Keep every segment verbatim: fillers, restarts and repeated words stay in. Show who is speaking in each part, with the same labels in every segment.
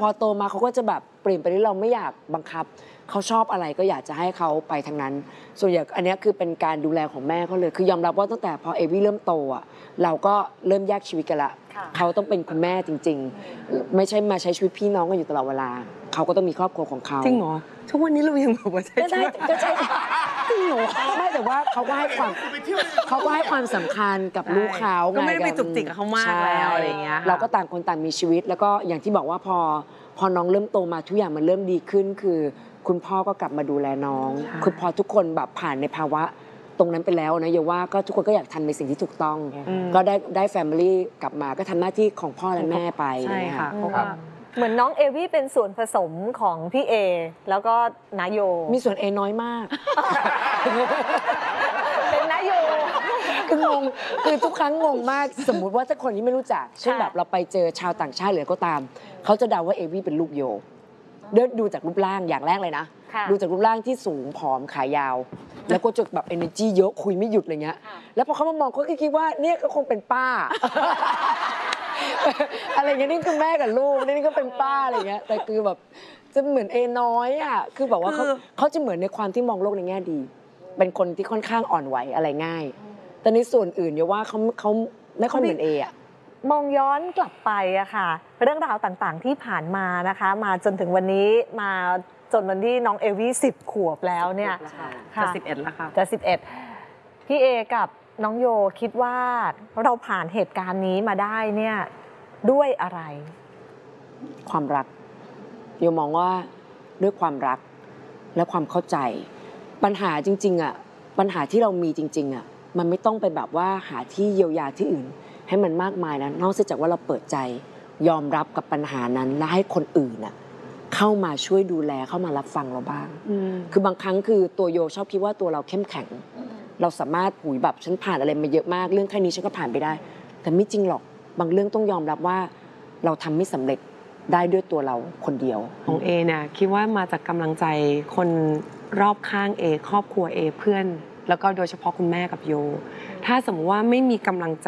Speaker 1: อโตมาเขาก็จะแบบเปลี่ยนไปที่เราไม่อยากบังคับเขาชอบอะไรก็อยากจะให้เขาไปทางนั้นส่วนใหญ่อันนี้คือเป็นการดูแลของแม่เขาเลยคือยอมรับว่าตั้งแต่พอเอวี่เริ่มโตอ่ะเราก็เริ่มแยกชีวิตกันละเขาต้องเป็นคุณแม่จริงๆไม่ใช่มาใช้ชีวิตพี่น้องกันอยู่ตลอดเวลาเขาก็ต้องมีครอบครัวของเขา
Speaker 2: จริงเหรอทุกวันนี้เรายังบอกว่าใช่
Speaker 1: ใช่ก็ใช่จริงเหรอไม่แต่ว่าเขาก็ให้ความเขาก็ให้ความสำคัญกับลูกเขา
Speaker 2: ก็ไม่ได้ไปจุกจิกกับเขามากแล้วอะไรอย่างเงี้ย
Speaker 1: เราก็ต่างคนต่างมีชีวิตแล้วก็อย่างที่บอกว่าพอพอน้องเริ่มโตมาทุกอย่างมันเริ่มดีขึ้นคือคุณพ่อก็กลับมาดูแลน้องคือพอทุกคนแบบผ่านในภาวะตรงนั้นไปแล้วนะอย่าว่าก็ทุกคนก็อยากทำในสิ่งที่ถูกต้องก็ได้ได้แฟมิลี่กลับมาก็ทำหน้าที่ของพ่อและแม่ไป
Speaker 2: ใช่ค่ะ
Speaker 3: เหมือนน้องเอวี่เป็นส่วนผสมของพี่เอแล้วก็นาโย
Speaker 1: มีส่วนเอน้อยมาก
Speaker 3: เป็นนาโย
Speaker 1: คืองงคือทุกครั้งงงมากสมมุติว่าถ้าคนที่ไม่รู้จักเช่นแบบเราไปเจอชาวต่างชาติหรือก็ตามเขาจะเดาว่าเอวี่เป็นลูกโยเดินดูจากรูปร่างอย่างแรกเลยนะดูจากรูปร่างที่สูงผอมขายาวแล้วก็จะแบบ energy เยอะคุยไม่หยุดอะไรเงี้ยแล้วพอเขามามองเขาก็คิดว่าเนี่ยก็คงเป็นป้าอะไรเงี้ยนี่คือแม่กับลูกนี่ก็เป็นป้าอะไรเงี้ยแต่คือแบบจะเหมือนเอน้อยอ่ะคือแบบว่าเขาเขาจะเหมือนในความที่มองโลกในแง่ดีเป็นคนที่ค่อนข้างอ่อนไหวอะไรง่ายแต่ในส่วนอื่นอย่าว่าเขาเขาไม่ค่อยเหมือนเออ่ะ
Speaker 3: มองย้อนกลับไปอะค่ะเรื่องราวต่างๆที่ผ่านมานะคะมาจนถึงวันนี้มาจนวันที่น้องเอวี่สิบขวบแล้วเนี่ย
Speaker 2: จะสิบเอ็ดแล้วค่ะ
Speaker 3: จะสิบเอ็ดพี่เอกับน้องโยคิดว่าเราผ่านเหตุการณ์นี้มาได้เนี่ยด้วยอะไร
Speaker 1: ความรักโยมองว่าด้วยความรักและความเข้าใจปัญหาจริงๆอ่ะปัญหาที่เรามีจริงๆอ่ะมันไม่ต้องไปแบบว่าหาที่เยียวยาที่อื่นให้มันมากมายนะนอกจากว่าเราเปิดใจยอมรับกับปัญหานั้นและให้คนอื่นน่ะเข้ามาช่วยดูแลเข้ามารับฟังเราบ้างคือบางครั้งคือตัวโยชอบคิดว่าตัวเราเข้มแข็งเราสามารถหุยแบบฉันผ่านอะไรมาเยอะมากเรื่องแค่นี้ฉันก็ผ่านไปได้แต่ไม่จริงหรอกบางเรื่องต้องยอมรับว่าเราทำไม่สำเร็จได้ด้วยตัวเราคนเดียว
Speaker 2: ของเอเนี่ยคิดว่ามาจากกำลังใจคนรอบข้างเอครอบครัวเอเพื่อนแล้วก็โดยเฉพาะคุณแม่กับโยถ้าสมมติว่าไม่มีกำลังใจ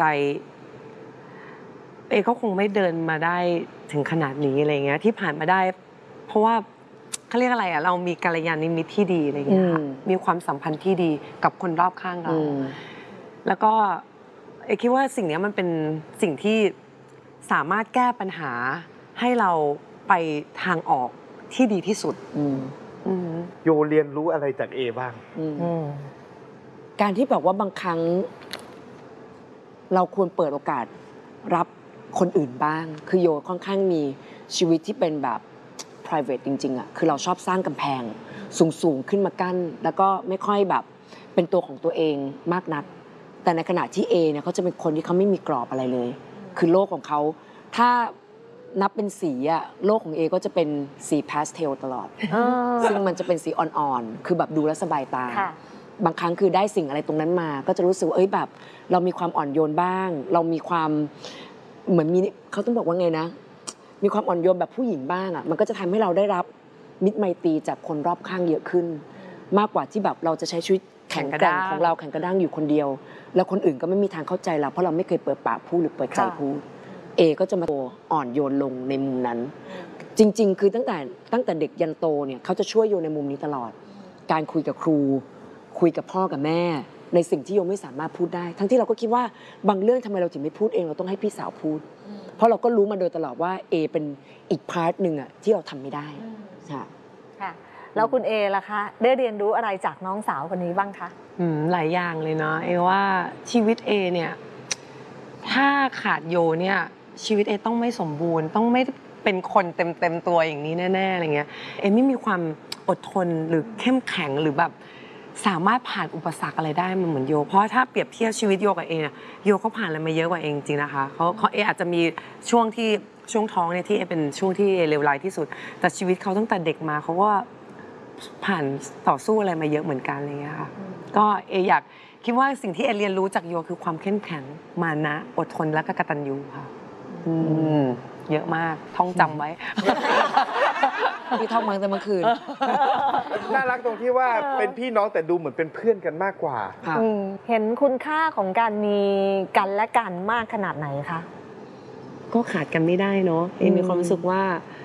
Speaker 2: เอก็คงไม่เดินมาได้ถึงขนาดนี้อะไรเงี้ยที่ผ่านมาได้เพราะว่าเขาเรียกอะไรอ่ะเรามีกัลยาณมิตรที่ดีอะไรเงี้ยค่ะมีความสัมพันธ์ที่ดีกับคนรอบข้างเราแล้วก็เอคิดว่าสิ่งนี้มันเป็นสิ่งที่สามารถแก้ปัญหาให้เราไปทางออกที่ดีที่สุด
Speaker 4: โยเรียนรู้อะไรจากเอบ้าง
Speaker 1: การที่บอกว่าบางครั้งเราควรเปิดโอกาสรับคนอื่นบ้างคือโยค่อนข้างมีชีวิตที่เป็นแบบ private จริงๆอ่ะคือเราชอบสร้างกำแพงสูงๆขึ้นมากั้นแล้วก็ไม่ค่อยแบบเป็นตัวของตัวเองมากนักแต่ในขณะที่เอเนี่ยเขาจะเป็นคนที่เขาไม่มีกรอบอะไรเลยคือโลกของเขาถ้านับเป็นสีอะโลกของเอก็จะเป็นสีพาสเทลตลอดซึ่งมันจะเป็นสีอ่อนๆคือแบบดูแลสบายตาบางครั้งคือได้สิ่งอะไรตรงนั้นมาก็จะรู้สึกว่าเอ้ยแบบเรามีความอ่อนโยนบ้างเรามีความเหมือนมีเขาต้องบอกว่าไงนะมีความอ่อนโยนแบบผู้หญิงบ้างอ่ะมันก็จะทำให้เราได้รับมิตรไมตรีจากคนรอบข้างเยอะขึ้นมากกว่าที่แบบเราจะใช้ชีวิตแข็งแกร่งของเราแข็งกระด้างอยู่คนเดียวแล้วคนอื่นก็ไม่มีทางเข้าใจเราเพราะเราไม่เคยเปิดปากพูดหรือเปิดใจพูดเอก็จะมาโตอ่อนโยนลงในมุมนั้นจริงๆคือตั้งแต่ตั้งแต่เด็กยันโตเนี่ยเขาจะช่วยโยในมุมนี้ตลอดการคุยกับครูคุยกับพ่อกับแม่ในสิ่งที่โยไม่สามารถพูดได้ทั้งที่เราก็คิดว่าบางเรื่องทำไมเราถึงไม่พูดเองเราต้องให้พี่สาวพูดเพราะเราก็รู้มาโดยตลอดว่าเอเป็นอีกพาร์ทหนึ่งอะที่เราทำไม่ได้ค่ะ
Speaker 3: ค่ะแล้วคุณเอล่ะคะได้เรียนรู้อะไรจากน้องสาวคนนี้บ้างคะ
Speaker 2: หลายอย่างเลยเนาะเอว่าชีวิตเอเนี่ยถ้าขาดโยเนี่ยชีวิตเอต้องไม่สมบูรณ์ต้องไม่เป็นคนเต็มเต็มตัวอย่างนี้แน่ๆอะไรเงี้ยเอไม่มีความอดทนหรือเข้มแข็งหรือแบบสามารถผ่านอุปสรรคอะไรได้มันเหมือนโยเพราะถ้าเปรียบเทียบชีวิตโยกับเอเนี่ยโยเขาผ่านอะไรมาเยอะกว่าเองจริงนะคะเขาเขาเออาจจะมีช่วงที่ช่วงท้องเนี่ยที่เอเป็นช่วงที่เลวร้ายที่สุดแต่ชีวิตเขาตั้งแต่เด็กมาเขาก็ผ่านต่อสู้อะไรมาเยอะเหมือนกันอะไรเงี้ยค่ะก็เออยากคิดว่าสิ่งที่เอเรียนรู้จากโยคือความเข้มแข็งมานะอดทนและก็กตัญญูค่ะเยอะมากท่องจำไว้
Speaker 1: ที่ท่องมาตั้งแต่เมื่อคืน
Speaker 4: น่ารักตรงที่ว่าเป็นพี่น้องแต่ดูเหมือนเป็นเพื่อนกันมากกว่า
Speaker 3: เห็นคุณค่าของการมีกันและกันมากขนาดไหนคะ
Speaker 2: ก็ขาดกันไม่ได้เนาะเอมีความรู้สึกว่า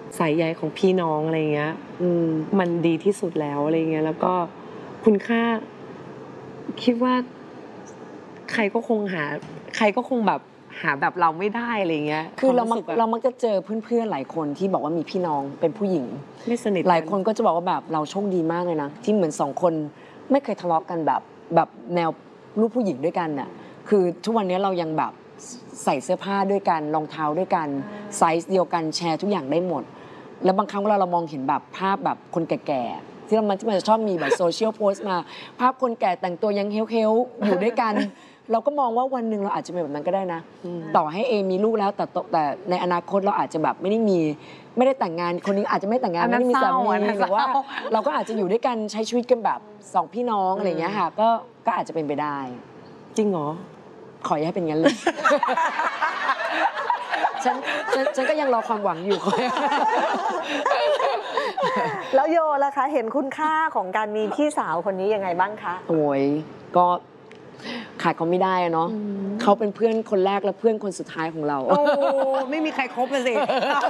Speaker 2: สายใยของพี่น้องอะไรเงี้ย
Speaker 1: อืม
Speaker 2: มันดีที่สุดแล้วอะไรเงี้ยแล้วก็คุณค่าคิดว่าใครก็คงหา ใครก็คงแบบหาแบบเราไม่ได้อะไรเงี้ย
Speaker 1: คือเรา
Speaker 2: ว
Speaker 1: มัก
Speaker 2: สึกแบบ
Speaker 1: เรามักจะเจอเพื่อนๆหลายคนที่บอกว่ามีพี่น้องเป็นผู้หญิง
Speaker 2: ไม่สนิท
Speaker 1: หลายคนก็จะบอกว่าแบบเราโชคดีมากเลยนะ ที่เหมือนสองคนไม่เคยทะเลาะกันแบบแบบแนวลูกผู้หญิงด้วยกันน่ะคือทุกวันนี้เรายังแบบใส่เสื้อผ้าด้วยกันรองเท้าด้วยกันไซส์เดียวกันแชร์ทุกอย่างได้หมด แล้วบางครั้งเวลาเรามองเห็นแบบภาพแบบคนแก่ๆที่เรามันที่มันจะชอบมีแบบโซเชียลโพสต์มา ภาพคนแก่แต่งตัวยังเฮลๆอยู่ด้วยกัน เราก็มองว่าวันหนึ่งเราอาจจะเป็นแบบนั้นก็ได้นะ ต่อให้เอมีลูกแล้วแต่ตแต่ในอนาคตเราอาจจะแบบไม่ได้มีไม่ได้แต่งงานคนนี้อาจจะไม่แต่งงาน
Speaker 2: อันนั้
Speaker 1: ไม่
Speaker 2: น
Speaker 1: ได้มีสา
Speaker 2: เศร้า
Speaker 1: มี
Speaker 2: อันนั้น
Speaker 1: หรือว่า
Speaker 2: เศร้า
Speaker 1: เราก็อาจจะอยู่ด้วยกันใช้ชีวิตกันแบบสองพี่น้องอะไรอย่างเงี้ยค่ะก็ก็อาจจะเป็นไปได้
Speaker 2: จริงเหรอ
Speaker 1: ขออย่าให้เป็นงั้นเลย ฉันฉันฉันก็ยังรอความหวังอยู่
Speaker 3: แล้วโยล่ะคะ เห็นคุณค่าของการมีพี่สาวคนนี้ยังไงบ้างคะ
Speaker 1: โอ้ยก็ขาดเขาไม่ได้อะเนาะเขาเป็นเพื่อนคนแรกและเพื่อนคนสุดท้ายของเรา
Speaker 2: โอ้ไม่มีใครครบเลยสิ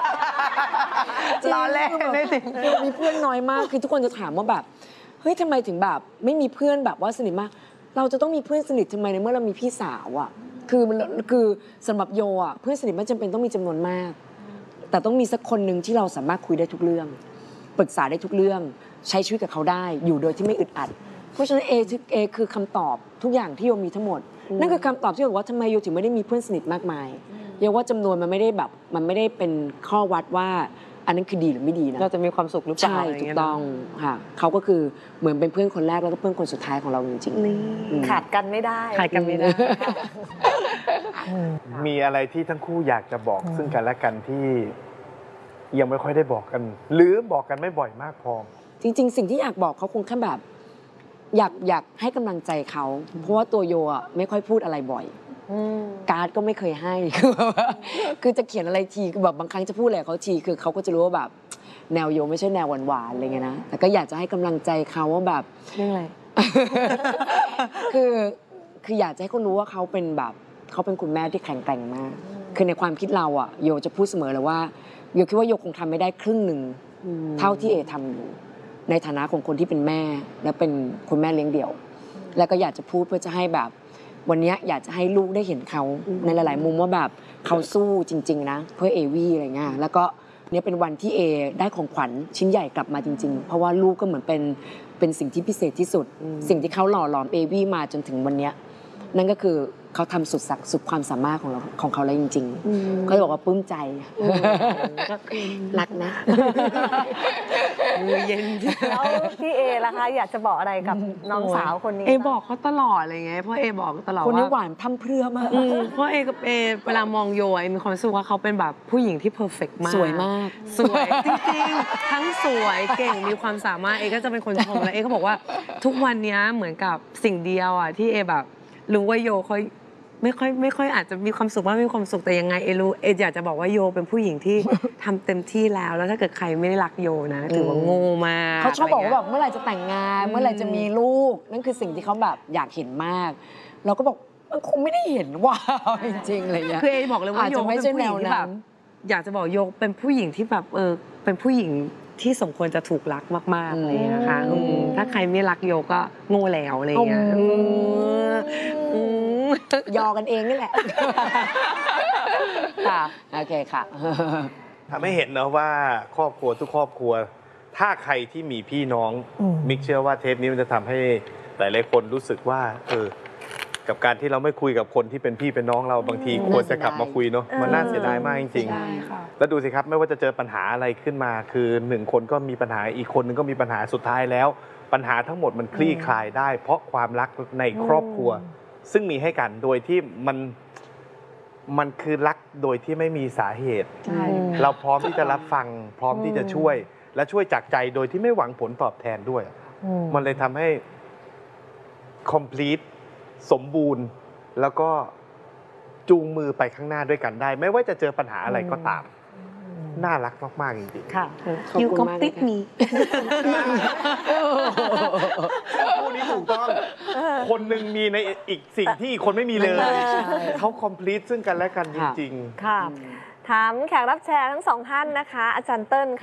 Speaker 2: ล้อเล่นไม่สิ
Speaker 1: มีเพื่อนน้อยมากคือทุกคนจะถามว่าแบบเฮ้ยทำไมถึงแบบไม่มีเพื่อนแบบว่าสนิทมาก เราจะต้องมีเพื่อนสนิททำไมในเมื่อเรามีพี่สาวอ่ะคือมันคือสำหรับโยอ่ะเพื่อนสนิทไม่จำเป็นต้องมีจำนวนมาก แต่ต้องมีสักคนหนึ่งที่เราสามารถคุยได้ทุกเรื่องปรึกษาได้ทุกเรื่องใช้ชีวิตกับเขาได้อยู่โดยที่ไม่อึดอัด เพราะฉะนั้นเอเอคือคำตอบทุกอย่างที่โยมีทั้งหมด นั่นคือคำตอบที่บอกว่าทำไมโยถึงไม่ได้มีเพื่อนสนิทมากมายโยว่าจำนวนมันไม่ได้แบบมันไม่ได้เป็นข้อวัดว่าอันนั้นคือดีหรือไม่ดีนะ
Speaker 2: เราจะมีความสุขหรือเปล่า
Speaker 1: ใช่
Speaker 2: ะไร
Speaker 1: ถูก
Speaker 2: เย
Speaker 1: ต้องค่ะเขาก็คือเหมือนเป็นเพื่อนคนแรกแล้วก็เพื่อนคนสุดท้ายของเราจริงๆ
Speaker 2: นี่
Speaker 1: อืม
Speaker 3: ขาดกันไม่ได้
Speaker 2: ขาดกันไม่ได้
Speaker 4: มีอะไรที่ทั้งคู่อยากจะบอกซึ่งกันและกันที่ยังไม่ค่อยได้บอกกัน หรือบอกกันไม่บ่อยมากพอ
Speaker 1: จริงๆ สิ่งที่อยากบอกเขาคงแค่แบบ อยากอยากให้กำลังใจเขา เพราะว่าตัวโยอ่ะไม่ค่อยพูดอะไรบ่อย
Speaker 3: อืม
Speaker 1: การ์ดก็ไม่เคยให้ คือแบบว่าคือจะเขียนอะไรทีคือแบบบางครั้งจะพูดอะไรกับเขาทีคือเขาก็จะรู้ว่าแบบแนวโยไม่ใช่แนวหวานๆอะไรเงี้ยนะแต่ก็อยากจะให้กำลังใจเขาว่าแบบ
Speaker 2: เรื่องอะไร
Speaker 1: คือคืออยากจะให้เขารู้ว่าเขาเป็นแบบเขาเป็นคุณแม่ที่แข็งแกร่งมาก คือในความคิดเราอ่ะโยจะพูดเสมอเลยว่าโยคิดว่าโยคงทำไม่ได้ครึ่งหนึ่งเท่าที่เอทำอยู่ในฐานะของคนที่เป็นแม่ และเป็นคุณแม่เลี้ยงเดี่ยว แล้วก็อยากจะพูดเพื่อจะให้แบบวันนี้อยากจะให้ลูกได้เห็นเขาในหลาย ๆ มุมว่าแบบเขาสู้จริง ๆ นะ เพื่อเอวี่อะไรเงี้ยแล้วก็เนี่ยเป็นวันที่เอได้ของขวัญชิ้นใหญ่กลับมาจริง ๆ เพราะว่าลูกก็เหมือนเป็นเป็นสิ่งที่พิเศษที่สุด สิ่งที่เขาหล่อหลอมเอวี่มาจนถึงวันเนี้ยนั่นก็คือเขาทำสุดสักสุดความสามารถของเราของเขาแล้วจริง ๆ ก็เลยบอกว่าปลื้มใจ
Speaker 2: ก็คือ
Speaker 1: รักนะ
Speaker 2: มือเย็น
Speaker 3: แล้วพี่เอล่ะคะ อยากจะบอกอะไรกับน้องสาวคนนี้
Speaker 2: เอบอกเขาตลอดอะไรเงี้ยเพราะเอบอกตลอด
Speaker 1: คนนี้ห
Speaker 2: ว่า
Speaker 1: วานพร่ำเพรื่อมาก
Speaker 2: อืมเพราะเอกับเอเวลามองโยเอมีความรู้สึกว่าเขาเป็นแบบผู้หญิงที่เพอร์เฟกต์มาก
Speaker 1: สวยมาก
Speaker 2: สวยจริงๆ ทั้งสวยเก่งมีความสามารถเอก็จะเป็นคนชมแล้วเอก็บอกว่าทุกวันนี้เหมือนกับสิ่งเดียวอ่ะที่เอแบบรู้ว่าโยเขาไม่ค่อยไม่ค่อยอาจจะมีความสุขว่ามีความสุขแต่ยังไงเอรู้เออยากจะบอกว่าโยเป็นผู้หญิงที่ ทำเต็มที่แล้วแล้วถ้าเกิดใครไม่ได้รักโยนะถือว่าโง่มาก
Speaker 1: เขาชอบบอกว่า
Speaker 2: ะไร
Speaker 1: แบบเมื่อไหร่จะแต่งงาน เมื่อไหร่จะมีลูก นั่นคือสิ่งที่เขาแบบอยากเห็นมาก เราก็บอกมันคงไม่ได้เห็นว่า จริงๆอะไรเงี้ย
Speaker 2: คือเอบอกเลยว่า
Speaker 1: อาจ
Speaker 2: โย
Speaker 1: จะไม่
Speaker 2: เป็น
Speaker 1: ใช่
Speaker 2: ผู้หญิง
Speaker 1: แนว
Speaker 2: ที่
Speaker 1: นั้น
Speaker 2: แบบอยากจะบอกโยเป็นผู้หญิงที่แบบเออเป็นผู้หญิงที่สมควรจะถูกรักมากๆอะไรอย่างเงี้ยนะคะ
Speaker 1: อืม
Speaker 2: อืมถ้าใครไม่รักโยก็โง่แล้วอะไรอย่างเงี้ย
Speaker 1: อืม
Speaker 2: อืมอืม
Speaker 1: ยอกันเองนี่แหละ ค่ะโอเคค่ะ
Speaker 4: ทำให้เห็นนะว่าครอบครัวทุกครอบครัว ถ้าใครที่มีพี่น้อง
Speaker 3: อืม
Speaker 4: มิกเชื่อว่าเทปนี้มันจะทำให้หลายๆคนรู้สึกว่าเออกับการที่เราไม่คุยกับคนที่เป็นพี่เป็นน้องเราบางที
Speaker 1: อืม
Speaker 4: ควรจะกลับมาคุยเนาะมันน่าเสียดายมากจริง
Speaker 2: ใช่ค่ะ
Speaker 4: ๆ แล้วดูสิครับไม่ว่าจะเจอปัญหาอะไรขึ้นมา คือหนึ่งคนก็มีปัญหาอีกคนนึงก็มีปัญหาสุดท้ายแล้ว ปัญหาทั้งหมดมันคลี่คลายได้ เพราะความรักในครอบครัว ซึ่งมีให้กันโดยที่มันมันคือรักโดยที่ไม่มีสาเหตุ
Speaker 2: ใช่
Speaker 4: เราพร้อมที่จะรับฟัง พร้อมที่จะช่วย และช่วยจากใจโดยที่ไม่หวังผลตอบแทนด้วย
Speaker 3: อืม
Speaker 4: มันเลยทำให้ complete สมบูรณ์ แล้วก็จูงมือไปข้างหน้าด้วยกันได้ ไม่ว่าจะเจอปัญหาอะไรก็ตาม น่ารักมาก ๆ จริง
Speaker 3: ค่ะ
Speaker 1: ขอบ
Speaker 2: ยู
Speaker 1: คุณ
Speaker 2: ก็
Speaker 1: มาก
Speaker 2: ติด
Speaker 1: นะคะ
Speaker 2: มี
Speaker 4: ๆคู่นี้ถูกต้อง คนหนึ่งมีในอีกสิ่งที่อีกคนไม่มีเลย
Speaker 1: ใช่
Speaker 4: เขา complete ซึ่งกันและกันจริง ๆ
Speaker 3: ค่ะถามแขกรับเชิญทั้งสองท่านนะคะ อาจารย์เติ้ลค่ะ